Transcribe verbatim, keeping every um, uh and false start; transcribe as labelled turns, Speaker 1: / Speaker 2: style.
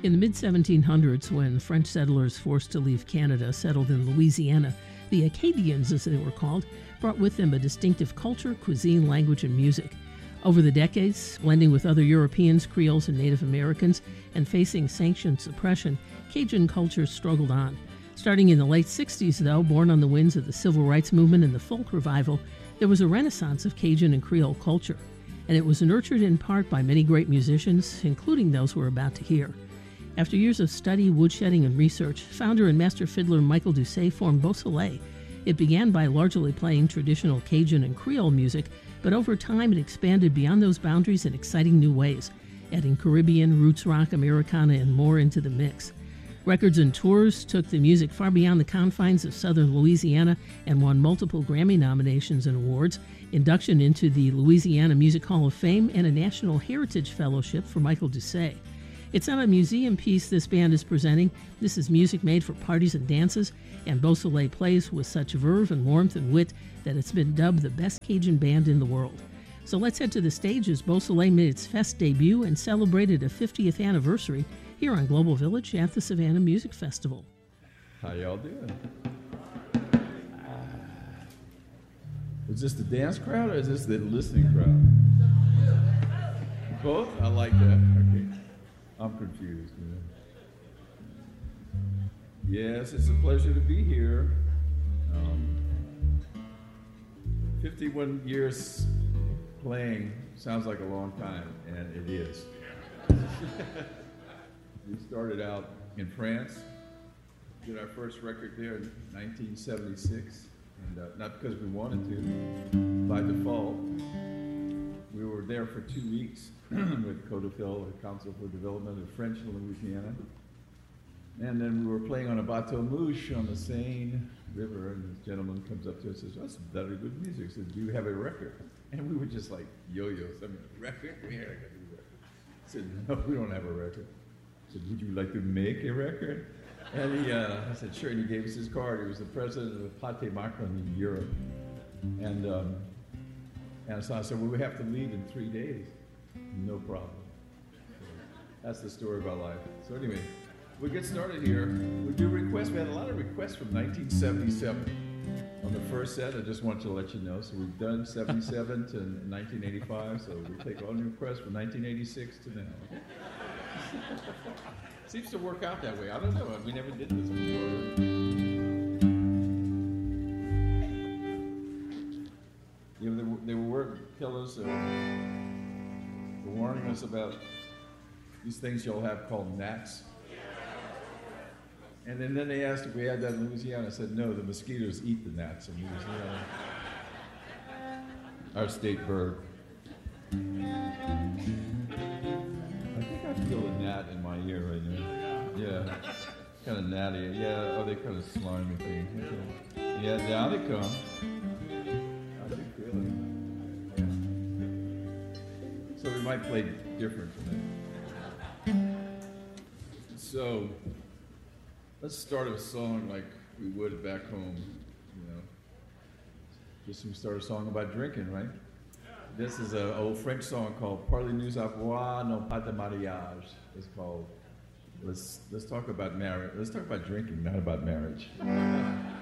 Speaker 1: In the mid seventeen hundreds, when French settlers forced to leave Canada settled in Louisiana, the Acadians, as they were called, brought with them a distinctive culture, cuisine, language, and music. Over the decades, blending with other Europeans, Creoles, and Native Americans, and facing sanctioned suppression, Cajun culture struggled on. Starting in the late sixties, though, born on the winds of the Civil Rights Movement and the folk revival, there was a renaissance of Cajun and Creole culture, and it was nurtured in part by many great musicians, including those we're about to hear. After years of study, woodshedding, and research, founder and master fiddler Michael Doucet formed Beausoleil. It began by largely playing traditional Cajun and Creole music, but over time it expanded beyond those boundaries in exciting new ways, adding Caribbean, roots rock, Americana, and more into the mix. Records and tours took the music far beyond the confines of southern Louisiana and won multiple Grammy nominations and awards, induction into the Louisiana Music Hall of Fame, and a National Heritage Fellowship for Michael Doucet. It's not a museum piece this band is presenting. This is music made for parties and dances, and Beausoleil plays with such verve and warmth and wit that it's been dubbed the best Cajun band in the world. So let's head to the stage as Beausoleil made its Fest debut and celebrated a fiftieth anniversary here on Global Village at the Savannah Music Festival.
Speaker 2: How y'all doing? Is this the dance crowd or is this the listening crowd? Both? I like that. Okay. I'm confused. Yeah. Yes, it's a pleasure to be here. Um, fifty-one years playing sounds like a long time, and it is. We started out in France, did our first record there in nineteen seventy-six, and uh, not because we wanted to, by default. We were there for two weeks with CODEFIL, the Council for Development of French in Louisiana. And then we were playing on a bateau mouche on the Seine River, and this gentleman comes up to us and says, "That's very good music." He said, "Do you have a record?" And we were just like yo-yos. I mean, a record? We had a record. I said, "No, we don't have a record." I said, "Would you like to make a record?" And he, uh, I said, "Sure," and he gave us his card. He was the president of Pâté Macron in Europe. And, um, and so I said, "Well, we have to leave in three days." No problem. So that's the story of our life. So anyway, we'll get started here. We do requests. We had a lot of requests from nineteen seventy-seven. On the first set, I just wanted to let you know. So we've done seventy-seven to nineteen eighty-five. So we take all new requests from nineteen eighty-six to now. Seems to work out that way. I don't know. We never did this before. You know, they were, they were tell us, uh, were warning us about these things you'll have called gnats. And then, then they asked if we had that in Louisiana. I said, no, the mosquitoes eat the gnats in Louisiana. Our state bird. I think I feel a gnat in my ear right now. Yeah, kind of gnatty. Yeah, oh, they kind of slimy thing. Okay. Yeah, down they come. I do feel it. Yeah. So we might play different tonight. So let's start a song like we would back home, you know. Just we start a song about drinking, right? This is an old French song called Parlez-nous à boire, non pas de mariage. It's called, let's, let's talk about marriage. Let's talk about drinking, not about marriage.